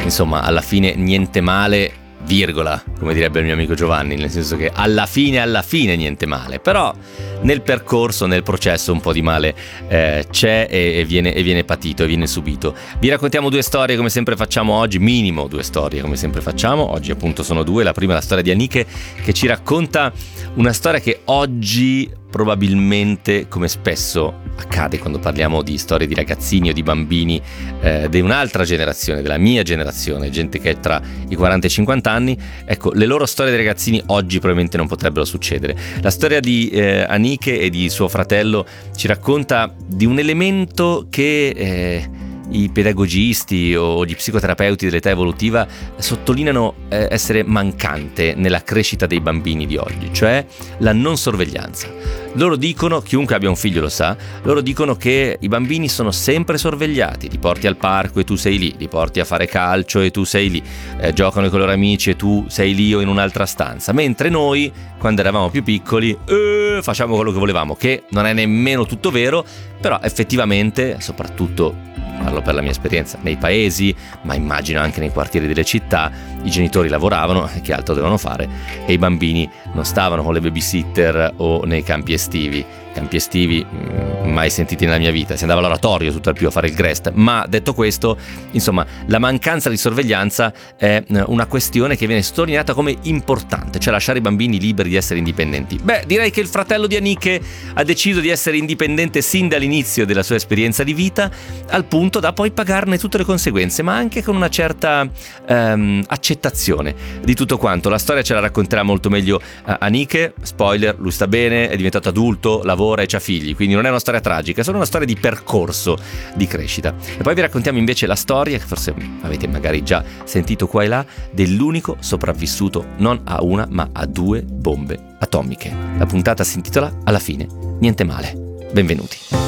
insomma, alla fine niente male, virgola, come direbbe il mio amico Giovanni, nel senso che alla fine niente male, però nel percorso, nel processo un po' di male c'è e viene patito e viene subito. Vi raccontiamo 2 storie come sempre facciamo oggi, minimo 2 storie come sempre facciamo, oggi appunto sono 2, la prima è la storia di Anike che ci racconta una storia che oggi probabilmente, come spesso accade quando parliamo di storie di ragazzini o di bambini di un'altra generazione, della mia generazione, gente che è tra i 40 e i 50 anni, ecco, le loro storie di ragazzini oggi probabilmente non potrebbero succedere. La storia di Anike e di suo fratello ci racconta di un elemento che i pedagogisti o gli psicoterapeuti dell'età evolutiva sottolineano essere mancante nella crescita dei bambini di oggi, cioè la non sorveglianza. Loro dicono, chiunque abbia un figlio lo sa, loro dicono che i bambini sono sempre sorvegliati, li porti al parco e tu sei lì, li porti a fare calcio e tu sei lì, giocano con i loro amici e tu sei lì o in un'altra stanza, mentre noi, quando eravamo più piccoli, facciamo quello che volevamo, che non è nemmeno tutto vero, però effettivamente, soprattutto parlo per la mia esperienza, nei paesi, ma immagino anche nei quartieri delle città, i genitori lavoravano, che altro dovevano fare, e i bambini non stavano con le babysitter o nei campi estivi, mai sentiti nella mia vita, si andava all'oratorio tutto al più a fare il Grest, ma detto questo, insomma, la mancanza di sorveglianza è una questione che viene sottolineata come importante, cioè lasciare i bambini liberi di essere indipendenti. Beh, direi che il fratello di Anike ha deciso di essere indipendente sin dall'inizio della sua esperienza di vita, al punto da poi pagarne tutte le conseguenze, ma anche con una certa accettazione di tutto quanto. La storia ce la racconterà molto meglio Anike, spoiler, lui sta bene, è diventato adulto, lavora e c'ha figli, quindi non è una storia tragica, è solo una storia di percorso di crescita. E poi vi raccontiamo invece la storia, che forse avete magari già sentito qua e là, dell'unico sopravvissuto non a una ma a 2 bombe atomiche. La puntata si intitola Alla fine niente male. Benvenuti.